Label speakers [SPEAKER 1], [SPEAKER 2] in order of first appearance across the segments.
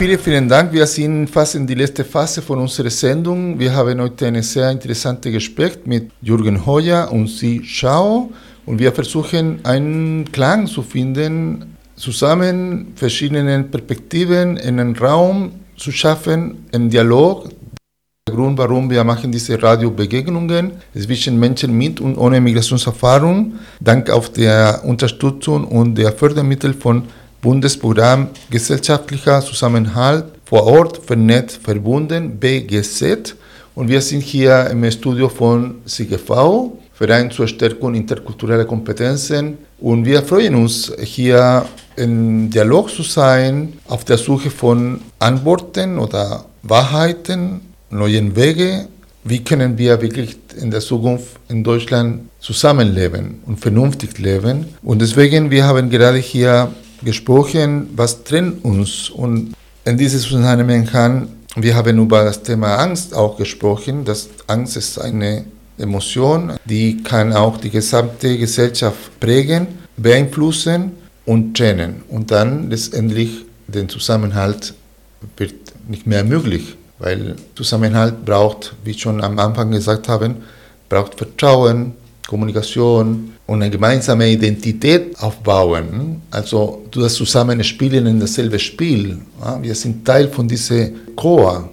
[SPEAKER 1] vielen Dank. Wir sind fast in die letzte Phase von unserer Sendung. Wir haben heute ein sehr interessantes Gespräch mit Jürgen Hoyer und Xi Shao. Und wir versuchen, einen Klang zu finden, zusammen verschiedene Perspektiven in einen Raum zu schaffen, einen Dialog. Der Grund, warum wir machen diese Radiobegegnungen zwischen Menschen mit und ohne Migrationserfahrung, dank auf der Unterstützung und der Fördermittel von Bundesprogramm Gesellschaftlicher Zusammenhalt vor Ort, vernetzt, verbunden, BGZ. Und wir sind hier im Studio von CGV, Verein zur Stärkung interkultureller Kompetenzen. Und wir freuen uns, hier im Dialog zu sein, auf der Suche von Antworten oder Wahrheiten, neuen Wege. Wie können wir wirklich in der Zukunft in Deutschland zusammenleben und vernünftig leben? Und deswegen, wir haben gerade hier gesprochen, was trennt uns. Und in diesem Zusammenhang, wir haben über das Thema Angst auch gesprochen. Das Angst ist eine Emotion, die kann auch die gesamte Gesellschaft prägen, beeinflussen und trennen. Und dann letztendlich der Zusammenhalt wird nicht mehr möglich, weil Zusammenhalt braucht, wie schon am Anfang gesagt haben, braucht Vertrauen, Kommunikation und eine gemeinsame Identität aufbauen. Also das Zusammenspielen in dasselbe Spiel. Wir sind Teil von diesem Chor.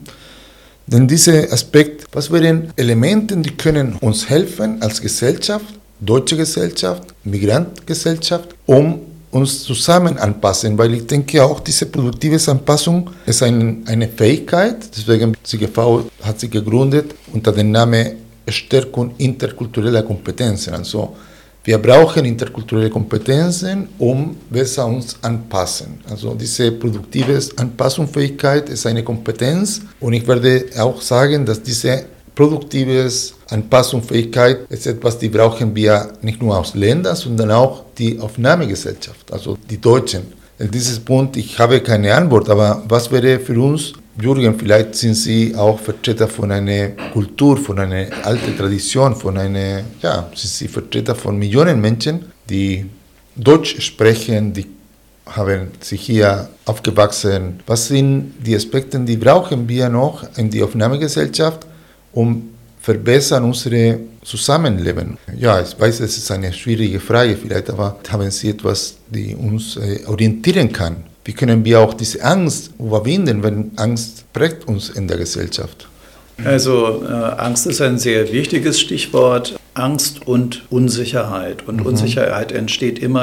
[SPEAKER 1] Denn dieser Aspekt, was wären Elemente, die können uns helfen als Gesellschaft, deutsche Gesellschaft, Migrantgesellschaft, um uns zusammen anpassen, weil ich denke auch, diese produktive Anpassung ist eine Fähigkeit, deswegen CGV hat sich gegründet unter dem Namen Stärkung interkultureller Kompetenzen. Also wir brauchen interkulturelle Kompetenzen, um besser uns anpassen. Also diese produktive Anpassungsfähigkeit ist eine Kompetenz und ich werde auch sagen, dass diese produktive Anpassungsfähigkeit ist etwas, die brauchen wir nicht nur aus Ländern, sondern auch die Aufnahmegesellschaft, also die Deutschen. In diesem Punkt, ich habe keine Antwort, aber was wäre für uns, Jürgen, vielleicht sind Sie auch Vertreter von einer Kultur, von einer alten Tradition, sind Sie Vertreter von Millionen Menschen, die Deutsch sprechen, die haben sich hier aufgewachsen. Was sind die Aspekte, die brauchen wir noch in die Aufnahmegesellschaft, um verbessern unsere Zusammenleben? Ja, ich weiß, es ist eine schwierige Frage vielleicht, aber haben Sie etwas, die uns orientieren kann? Wie können wir auch diese Angst überwinden, wenn Angst prägt uns in der Gesellschaft?
[SPEAKER 2] Also Angst ist ein sehr wichtiges Stichwort. Angst und Unsicherheit. Und Unsicherheit entsteht immer